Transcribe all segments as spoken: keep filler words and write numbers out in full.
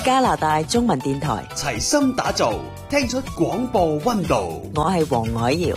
加拿大中文電台， 齊心打造，聽出廣播溫度。 我係黃海瑤。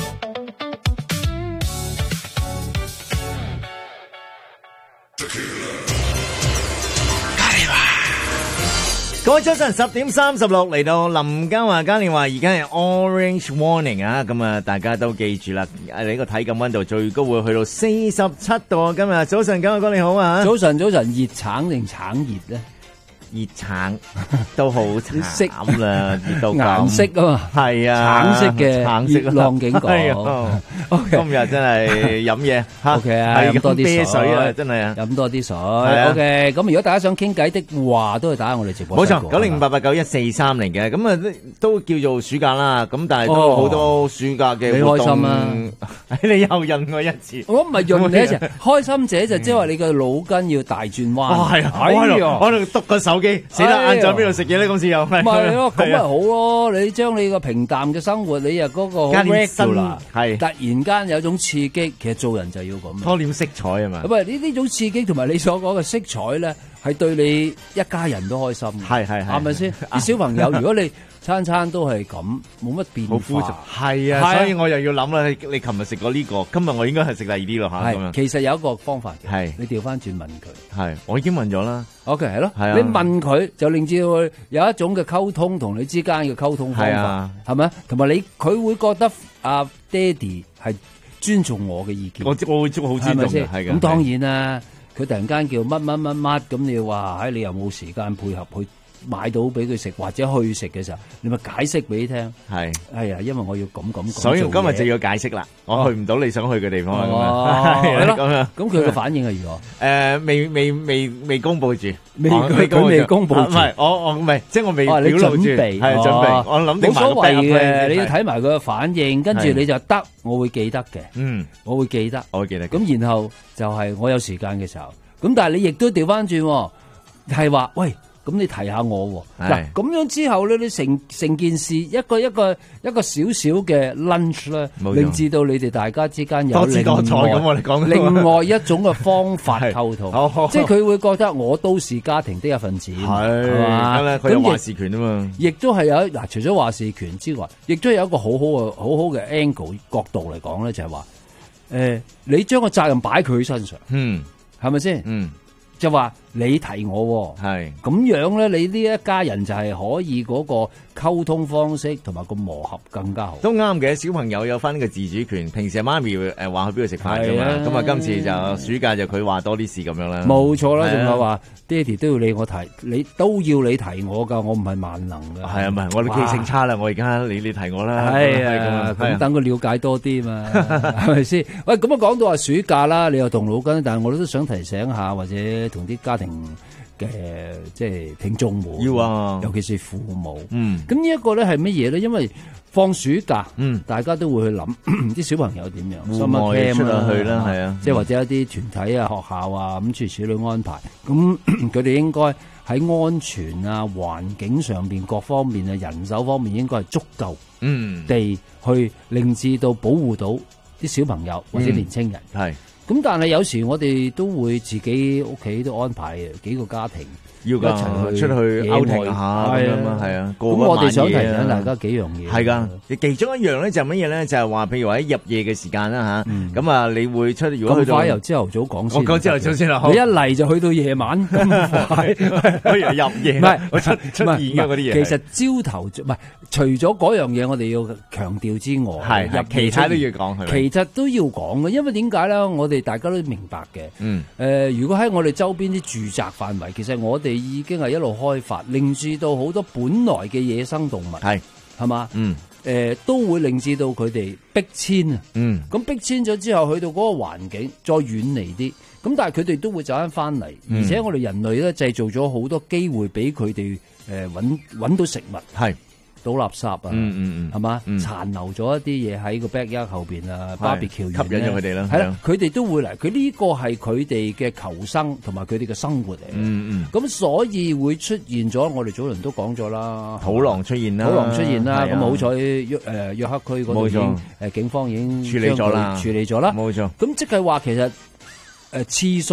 各位早晨，十點三十六嚟到林嘉華嘉年華，而家係 Orange Warning 啊，咁啊大家都記住啦，你呢個體感溫度最高會去到四十七度啊！今日早晨，嘉華哥你好啊！ 早晨，早晨，熱橙定橙葉咧？ 熱橙都好慘啦，熱到顏色啊嘛， 係啊， 橙色嘅橙色熱浪警告。 今日真係飲嘢吓 ，OK 啊， 係飲多啲啤水啊，真係啊， 飲多啲水。OK，咁如果大家想傾偈的話，都係打下我哋直播。 冇錯，九零八八九一四三零嘅，咁啊都叫做暑假啦，咁但係都好多暑假嘅活動。 你開心啊！ 你又印我一次， 我唔係印你一次，開心者就即係話你個腦筋要大轉彎。 係啊，我喺度，我喺度篤個手。死啦！晏晝邊度食嘢咧？今次又咪係咯，咁咪好咯。你將你個平淡嘅生活，你又嗰個好 regular，係突然間有種刺激，其實做人就要咁。 多點色彩啊嘛。 咁啊，呢呢種刺激同埋你所講嘅色彩咧，係對你一家人都開心。 係係係， 係咪先？啲小朋友，如果你餐餐都係咁，冇乜變化。 好枯燥。係啊，所以我又要諗啦。你你琴日食過呢個，今日我應該係食第二啲咯嚇。咁樣其實有一個方法嘅， 係你調翻轉問佢。 係，我已經問咗啦。 OK，係咯， 係啊。 你問佢就令至佢有一種嘅溝通，同你之間嘅溝通方法，係咪？同埋你佢會覺得阿爹哋係尊重我嘅意見。 我我會捉好尊重嘅，係嘅。 咁當然啦，佢突然間叫乜乜乜乜，咁你話唉，你又冇時間配合去買到俾佢食或者去食嘅時候，你咪解釋俾佢聽。係，係啊，因為我要咁咁講。 所以今日就要解釋啦，我去唔到你想去嘅地方啊。係咯， 咁樣。 咁佢嘅反應係如何？ 誒，未未未未公佈住， 未佢未公佈住。 唔係，我我唔係，即係我未表露住。 係準備，我諗定冇所謂嘅，你要睇埋佢嘅反應，跟住你就得，我會記得嘅。嗯，我會記得， 我會記得。 咁然後就係我有時間嘅時候，咁但係你亦都調翻轉，係話喂。咁你提下我嗱，咁樣之後咧，你成成件事一個一個一個少少嘅 lunch 咧，令至到你哋大家之間有另外另外一種嘅方法溝通，即係佢會覺得我都是家庭的一份子，係嘛？ 佢有話事權啊嘛， 亦都係有嗱，除咗話事權之外，亦都有一個好好嘅好好嘅 angle 角度嚟講咧，就係話誒，你將個責任擺佢身上，嗯，係咪先？嗯。就話你提我係咁樣咧，你呢一家人就係可以嗰個溝通方式同埋個磨合更加好。 都啱嘅，小朋友有翻呢個自主權。平時媽咪誒話去邊度食飯㗎嘛，咁啊今次就暑假就佢話多啲事咁樣啦。 冇錯啦，仲有話爹哋都要你我提，你都要你提我㗎，我唔係萬能㗎。 係啊，唔係我哋記性差啦，我而家你你提我啦。 係啊，咁等佢了解多啲嘛，係咪先？喂，咁啊講到話暑假啦，你又動腦筋，但係我都想提醒下或者。同啲家庭嘅即係聽眾們，要啊，尤其是父母。嗯，咁呢一個咧係乜嘢咧？因為放暑假，嗯，大家都會去諗啲小朋友點樣， 戶外出下去啦，係啊， 即係或者一啲團體啊、學校啊咁諸如此類安排。咁佢哋應該喺安全啊、環境上邊各方面啊、人手方面應該係足夠，嗯，地去令至到保護到啲小朋友或者年青人係。咁但係有時我哋都會自己屋企都安排幾個家庭要噶出去 outing 下咁樣啊，係啊。咁我哋想提醒大家幾樣嘢。係噶， 其中一樣咧就係乜嘢咧？就係話，譬如話喺入夜嘅時間啦吓，咁啊，你會出如果去到咁快由朝頭早講先， 我講朝頭早先啦。 你一嚟就去到夜晚咁快， 我以為入夜唔係我出出現嘅嗰啲嘢。 其實朝頭早唔係除咗嗰樣嘢，我哋要強調之外， 係其他都要講係咪？ 其實都要講嘅，因為點解咧？我哋大家都明白嘅。嗯。誒，如果喺我哋周邊啲住宅範圍，其實我哋已經係一路開發，令至到好多本來嘅野生動物係係嘛，嗯，誒、呃、都會令至到佢哋逼遷啊，嗯，咁逼遷咗之後，去到嗰個環境再遠離啲，咁但係佢哋都會走翻翻嚟，而且我哋人類咧製造咗好多機會俾佢哋誒揾揾到食物係。倒垃圾啊，嗯嗯嗯，係嘛，殘留咗一啲嘢喺個 backyard 後邊啊 ，barbecue 吸引咗佢哋啦， 係啦，佢哋都會嚟，佢呢個係佢哋嘅求生同埋佢哋嘅生活嚟，嗯嗯，咁所以會出現咗，我哋早輪都講咗啦， 土狼出現啦， 土狼出現啦，咁好彩約誒約克區嗰度已經誒警方已經處理咗啦， 處理咗啦， 冇錯， 咁即係話其實誒次數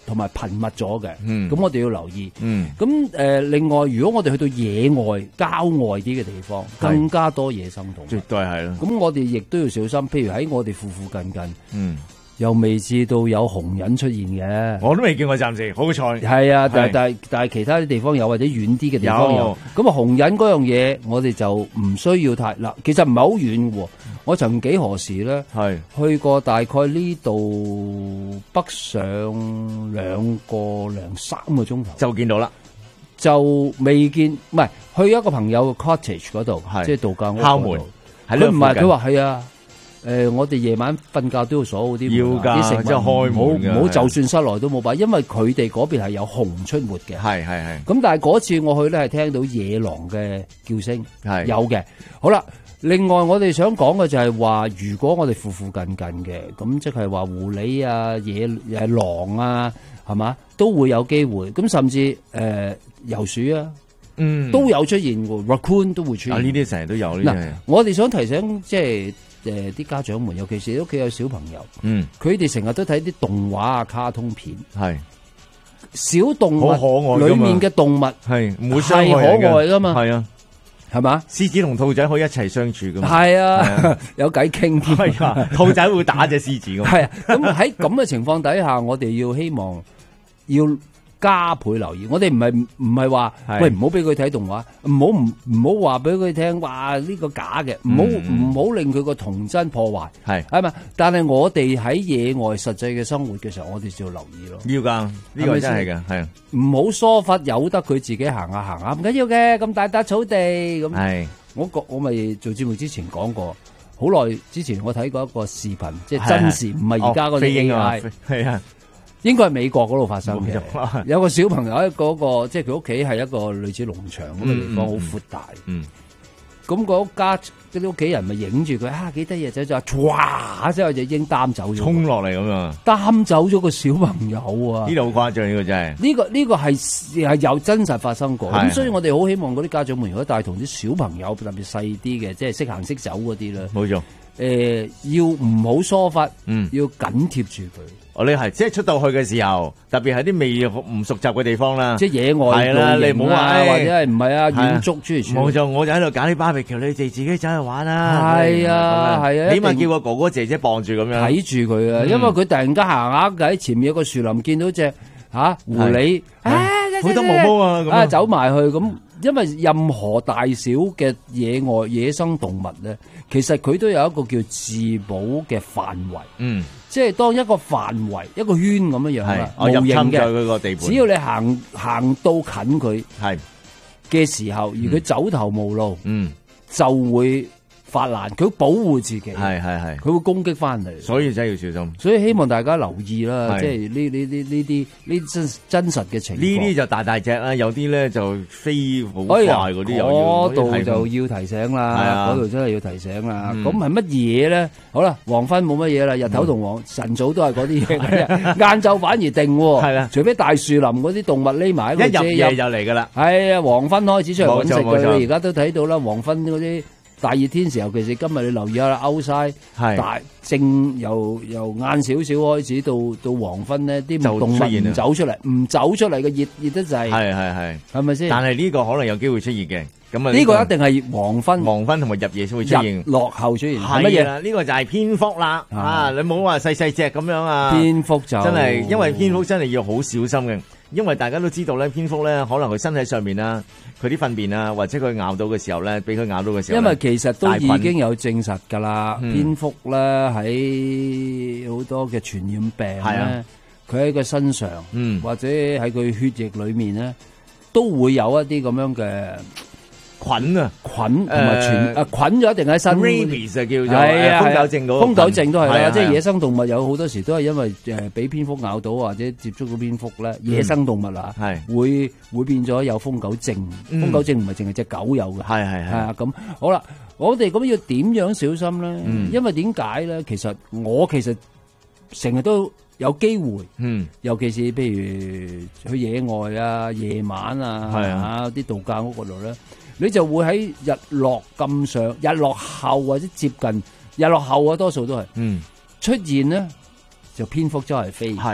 同埋頻密咗嘅。咁、 嗯、 我哋要留意。咁、 嗯、 誒、呃，另外如果我哋去到野外、郊外啲嘅地方，更加多野生動物， 絕對係啦。咁我哋亦都要小心。譬如喺我哋附附近近， 嗯。 又未至到有紅人出現嘅， 我都未見過，暫時好彩。 係啊，但係但係但係其他啲地方有，或者遠啲嘅地方有。咁啊，紅人嗰樣嘢，我哋就唔需要太嗱。其實唔係好遠喎。我曾幾何時咧，係去過大概呢度北上兩個兩三個鐘頭就見到啦， 就未見，唔係去一個朋友嘅 cottage 嗰度，即係度假屋敲門。 佢唔係，佢話係啊。誒、呃，我哋夜晚瞓覺都要鎖好啲門，啲食物唔好唔好，就算室內都冇擺，因為佢哋嗰邊係有熊出沒嘅。係係係。咁但係嗰次我去咧係聽到野狼嘅叫聲，係有嘅。好啦，另外我哋想講嘅就係話，如果我哋附附近近嘅，咁即係話狐狸啊、野誒狼啊，係嘛都會有機會。咁甚至誒、呃、游鼠啊，嗯，都有出現喎 ，raccoon 都會出現。啊，呢啲成日都有呢啲。我哋想提醒即係。誒，啲家長們，尤其是屋企有小朋友，嗯，佢哋成日都睇啲動畫啊、卡通片，係小動物，好可愛，裏面嘅動物係唔會傷害可愛噶嘛，係啊，係嘛，獅子同兔仔可以一齊相處噶嘛，係啊，有偈傾添，係啊，兔仔會打隻獅子噶嘛，係啊，咁喺咁嘅情況底下，我哋要希望要加倍留意，我哋唔係唔係話喂唔好俾佢睇動畫，唔好唔唔好話俾佢聽話呢個假嘅，唔好唔好令佢個童真破壞，係係咪？但係我哋喺野外實際嘅生活嘅時候，我哋就要留意咯。要噶，呢個真係嘅，係唔好疏忽，由得佢自己行下行下，唔緊要嘅，咁大笪草地咁。係我我我咪做節目之前講過，好耐之前我睇過一個視頻，即係真實，唔係而家嗰啲 A I，係啊。應該係美國嗰度發生嘅，有個小朋友喺嗰個，即係佢屋企係一個類似農場咁嘅地方，好闊大。嗯，咁個屋家嗰啲屋企人咪影住佢啊，幾得意仔就話，唰之後隻鷹擔走咗，衝落嚟咁啊，擔走咗個小朋友啊！呢度好誇張，呢個真係。呢個呢個係係有真實發生過，咁所以我哋好希望嗰啲家長們如果帶同啲小朋友特別細啲嘅，即係識行識走嗰啲啦，冇錯。誒，要唔好疏忽，嗯，要緊貼住佢。哦，你係即係出到去嘅時候，特別係啲未唔熟習嘅地方啦，即係野外係啦，你唔好話或者係唔係啊遠足諸如此類。冇錯，我就喺度搞啲芭比橋，你哋自己走去玩啦。係啊，係啊，起碼叫個哥哥姐姐傍住咁樣睇住佢啊，因為佢突然間行下喺前面有個樹林，見到隻吓狐狸，好多毛毛啊，啊走埋去咁。因為任何大小嘅野外野生動物咧，其實佢都有一個叫自保嘅範圍。嗯，即係當一個範圍一個圈咁樣樣啦，無形嘅佢個地盤。只要你行行到近佢係嘅時候，而佢走投無路，嗯，就會發難，佢保護自己，係係係，佢會攻擊翻嚟，所以真係要小心。所以希望大家留意啦，即係呢呢呢呢啲呢真真實嘅情況。呢啲就大大隻啦，有啲咧就飛好快嗰啲，嗰度就要提醒啦，嗰度真係要提醒啦。咁係乜嘢咧？好啦，黃昏冇乜嘢啦，日頭同黃晨早都係嗰啲嘢，晏晝反而定。係啦，除非大樹林嗰啲動物匿埋喺度，一入夜就嚟噶啦。係啊，黃昏開始出嚟搵食嘅，你而家都睇到啦，黃昏嗰啲。大熱天時，尤其是今日你留意下啦，歐曬大正由由晏少少開始到到黃昏呢，啲動物唔走出嚟，唔走出嚟嘅熱熱得滯，係係係，係咪先？但係呢個可能有機會出現嘅，咁啊呢個一定係黃昏、黃昏同埋入夜先會出現，日落後出現係乜嘢啦？呢個就係蝙蝠啦，啊你冇話細細隻咁樣啊，蝙蝠就真係，因為蝙蝠真係要好小心嘅。因為大家都知道咧，蝙蝠咧可能佢身體上面啦，佢啲糞便啊，或者佢咬到嘅時候咧，俾佢咬到嘅時候，因為其實都已經有證實噶啦，嗯、蝙蝠咧喺好多嘅傳染病咧，佢喺佢身上，嗯、或者喺佢血液裏面咧，都會有一啲咁樣嘅菌啊，菌同埋傳啊菌就一定喺身 rabies 就叫做係啊，瘋狗症嗰個瘋狗症都係啦，即係野生動物有好多時都係因為誒俾蝙蝠咬到或者接觸到蝙蝠咧，野生動物啊係會會變咗有瘋狗症，瘋狗症唔係淨係隻狗有嘅，係係係啊咁好啦，我哋咁要點樣小心咧？因為點解咧？其實我其實成日都有機會，嗯，尤其是譬如去野外啊、夜晚啊，係啊啲度假屋嗰度咧。你就會喺日落咁上，日落後或者接近日落後啊，多數都係，嗯，出現咧就蝙蝠周圍飛，係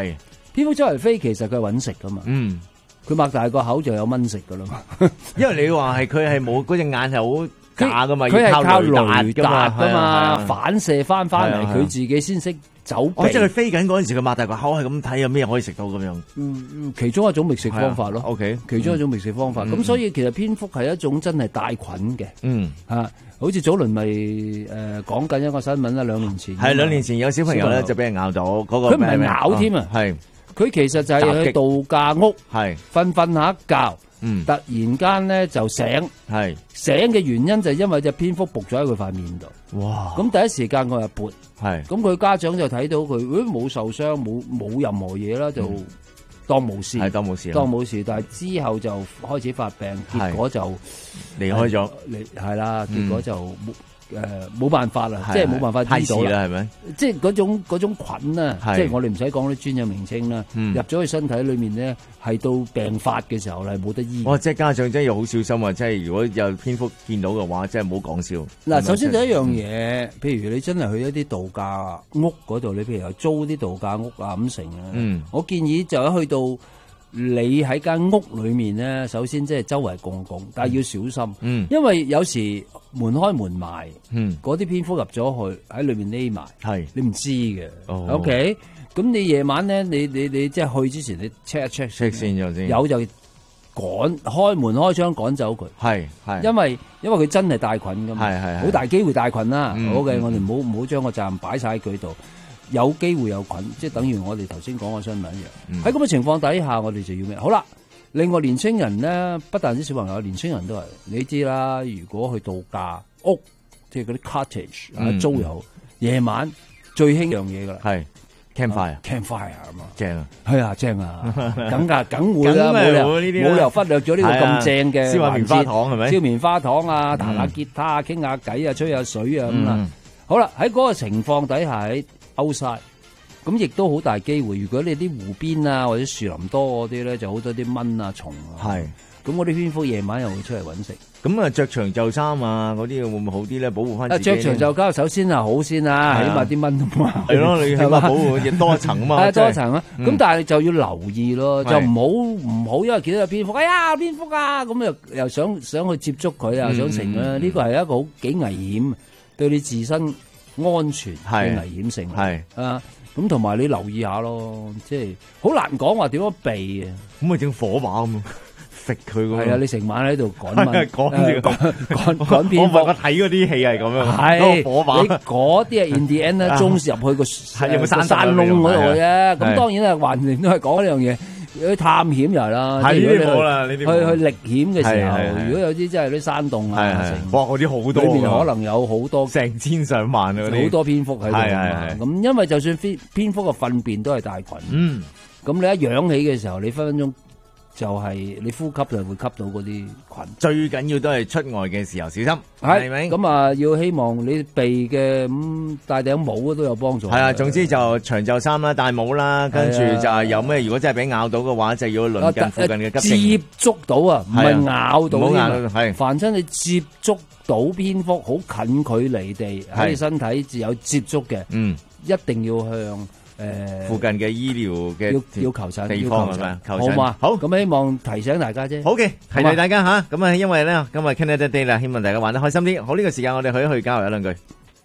蝙蝠周圍飛，其實佢係揾食噶嘛。 嗯， 佢擘大個口就有蚊食噶啦嘛。 因為你話係佢係冇嗰隻眼係好假噶嘛， 佢係靠雷達噶嘛，反射翻翻嚟，佢自己先識走避。 哦，即係佢飛緊嗰陣時，佢擘大個口係咁睇有咩可以食到咁樣。 嗯，其中一種覓食方法咯。 O K， 其中一種覓食方法。咁所以其實蝙蝠係一種真係帶菌嘅。 嗯， 吓。好似早輪咪誒講緊一個新聞啦，兩年前係兩年前有小朋友咧就俾人咬到嗰個， 佢唔係咬添啊， 係佢其實就係去度假屋， 係瞓瞓下覺， 嗯， 突然間咧就醒， 係醒嘅原因就係因為隻蝙蝠仆咗喺佢塊面度， 哇！ 咁第一時間我就撥， 係，咁佢家長就睇到佢，誒冇受傷，冇冇任何嘢啦，就當冇事， 係當冇事， 當冇事，但係之後就開始發病，結果就離開咗， 離係啦，結果就。誒冇、呃、辦法啦，即係冇辦法醫到啦， 係咪？ 即係嗰種嗰種菌啊，即係我哋唔使講啲專有名稱啦， 嗯、入咗去身體裏面咧，係到病發嘅時候係冇得醫。 哇！即係家長真係要好小心啊！即係如果有蝙蝠見到嘅話，真係唔好講笑。 嗱，首先第一樣嘢，譬如你真係去一啲度假屋嗰度，你譬如又租啲度假屋啊咁成啊，嗯、我建議就一去到。你喺間屋裏面咧，首先即係周圍公共，但係要小心，嗯、因為有時門開門埋，嗰啲、嗯、蝙蝠入咗去喺裏面匿埋，係你唔知嘅。哦、OK，咁你夜晚咧，你你你即係去之前，你 check 一 check check 先，先有就趕開門開窗趕走佢，係係，因為因為佢真係帶菌噶嘛，係係，好大機會帶菌啦。嗯、好嘅，我哋唔好唔好將個責任擺晒喺佢度。有機會有菌，即係等於我哋頭先講嘅新聞一樣。喺咁嘅情況底下，我哋就要咩？好啦，另外年青人咧，不但止小朋友，年青人都係你知啦。如果去度假屋，即係嗰啲 cottage 啊，租又好，夜晚最興樣嘢噶啦，係 campfire，campfire 啊嘛，正啊，係啊，正啊，梗噶，梗會啦，冇理由冇理由忽略咗呢個咁正嘅燒棉花糖係咪？ 燒棉花糖啊，彈下吉他，傾下偈啊，吹下水啊咁啊。好啦，喺嗰個情況底下喺outside，咁亦都好大機會。如果你啲湖邊啊或者樹林多嗰啲咧，就好多啲蚊啊蟲啊。係，咁嗰啲蝙蝠夜晚又會出嚟搵食。咁啊，着長袖衫啊，嗰啲會唔會好啲咧？保護翻自己。啊，着長袖衫首先啊好先啊，起碼啲蚊都冇。係咯，你起碼保護多一層啊嘛。係多一層啊。咁但係就要留意咯，就唔好唔好因為見到有蝙蝠，哎呀蝙蝠啊，咁又又想想去接觸佢啊，想成啊，呢個係一個好幾危險，對你自身安全嘅危險性係啊，咁同埋你留意下咯，即係好難講話點樣避啊，咁咪整火把咁，揈佢喎。係啊，你成晚喺度趕蚊，趕住趕趕蝙蝠。我睇嗰啲戲係咁樣，係火把。你嗰啲係 Indiana Jones入去個係有個山山窿嗰度嘅啫。咁當然啊，橫掂都係講呢樣嘢。去探險又係啦，係呢啲冇啦，呢啲去去歷險嘅時候，如果有啲真係啲山洞啊，哇，嗰啲好多，裏面可能有好多成千上萬啊，好多蝙蝠喺度。係係咁，因為就算蝙蝙蝠嘅糞便都係帶菌，嗯，咁你一揚起嘅時候，你分分鐘就係你呼吸就會吸到嗰啲菌。最緊要都係出外嘅時候小心，係咪？咁啊，要希望你避嘅咁戴頂帽都有幫助。係啊，總之就長袖衫啦，戴帽啦，跟住就係有咩？如果真係俾咬到嘅話，就要鄰近附近嘅急症。接觸到啊，唔係咬到。唔好咬到，係。凡親你接觸到蝙蝠，好近距離地喺你身體只有接觸嘅，嗯，一定要向。誒，附近嘅醫療嘅要要求診地方係咪？求診好嘛？好，咁希望提醒大家啫。好嘅，提提大家吓。咁啊，因為咧今日 Canada Day 啦，希望大家玩得開心啲。好，呢個時間我哋去一去交流一兩句。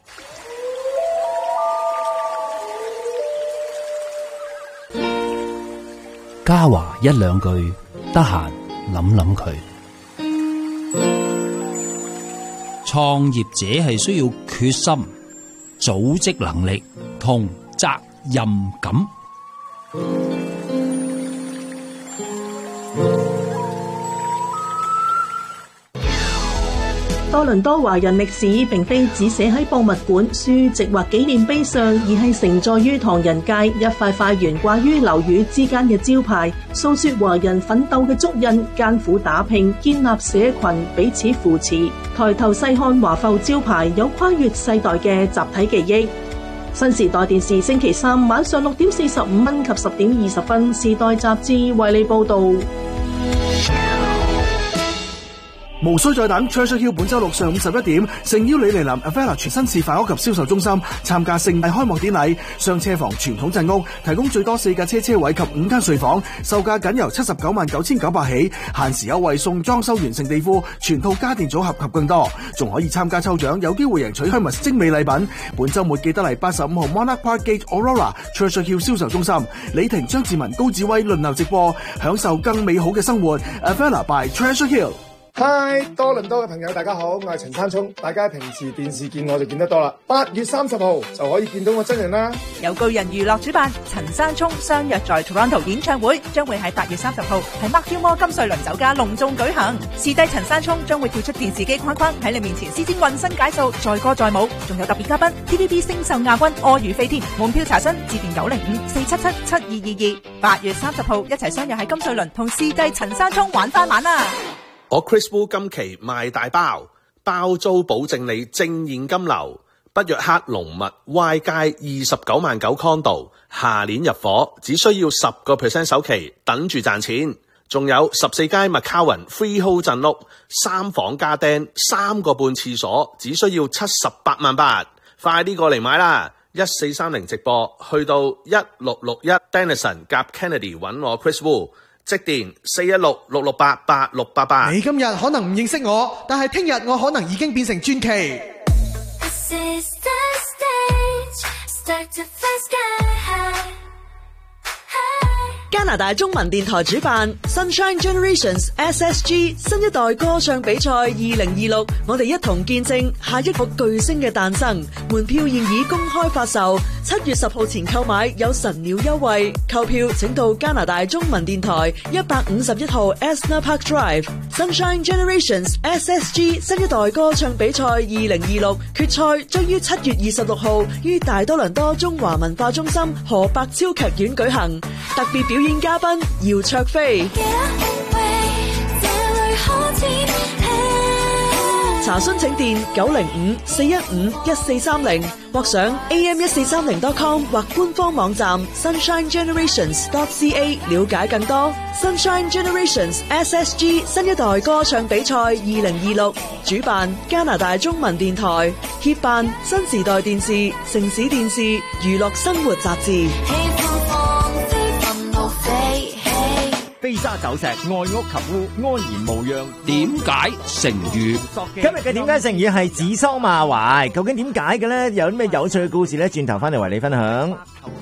嘉華一兩句，得閒諗諗佢。創業者係需要決心、組織能力同責任感。 多倫多華人歷史並非只寫喺博物館、書籍或紀念碑上，而係承載於唐人街一塊塊懸掛於樓宇之間嘅招牌，訴說華人奮鬥嘅足印、艱苦打拼、建立社群、彼此扶持。抬頭細看華埠招牌，有跨越世代嘅集體記憶。新時代電視星期三晚上六點四十五分及十點二十分，時代雜誌為你報道。 無需再等 Treasure Hill 本周六上午十一點，誠邀你嚟臨 Avella 全新示範屋及銷售中心參加盛大開幕典禮。雙車房傳統鎮屋提供最多四架車車位及五間睡房，售價僅由七十九萬九千九百起，限時優惠送裝修完成地庫、全套家電組合及更多，仲可以參加抽獎，有機會贏取香蜜精美禮品。本周末記得嚟八十五號 Monarch Park Gate Aurora Treasure Hill 銷售中心，李婷、張志文、高志威輪流直播，享受更美好嘅生活。Avella by Treasure Hill。 嗨，多倫多嘅朋友大家好，我係陳山聰，大家平時電視見我就見得多啦，八月三十號就可以見到我真人啦。 由巨人娛樂主辦，陳山聰相約在 Toronto 演唱會，將會喺八月三十號喺 Mark Gilmore 金瑞麟酒家隆重舉行。視帝陳山聰將會跳出電視機框框，喺你面前施展渾身解數，載歌載舞，仲有特別嘉賓 T V B 星秀亞軍柯如飛天。門票查詢致電九零五四七七七二二二。八月三十號一齊相約喺金瑞麟同視帝陳山聰玩翻晚啦！ 我 Chris Wu 今期賣大包，包租保證你正現金流，北約克龍物 Y 街二十九萬九 condo， 下年入伙，只需要十個 percent 首期，等住賺錢。仲有十四街 McCowan Freehold 鎮屋，三房加釘，三個半廁所，只需要七十八萬八，快啲過嚟買啦！一四三零直播，去到一六六一 Denison 夾 Kennedy 揾我 Chris Wu。即電四一六六六八八六八八。 你今日可能唔認識我，但係聽日我可能已經變成傳奇。 加拿大中文電台主辦 Sunshine Generations S S G 新一代歌唱比賽二零二六，我哋一同見證下一個巨星嘅誕生。門票現已公開發售，七月十號前購買有神鳥優惠。購票請到加拿大中文電台一百五十一號 Esner Park Drive。Sunshine Generations S S G 新一代歌唱比賽二零二六決賽將於七月二十六號於大多倫多中華文化中心何伯超劇院舉行，特別表演嘉賓姚焯菲。查詢請電九零五四一五一四三零或上 A M 一四三零 dot com 或官方網站 sunshine generations dot c a 了解更多。Sunshine Generations S S G 新一代歌唱比賽二零二六主辦加拿大中文電台，協辦新時代電視、城市電視、娛樂生活雜誌。 飛沙走石，愛屋及烏，安然無恙。 點解成語？ 今日嘅點解成語係指桑罵槐，究竟點解嘅咧？有啲咩有趣嘅故事咧？轉頭翻嚟為你分享。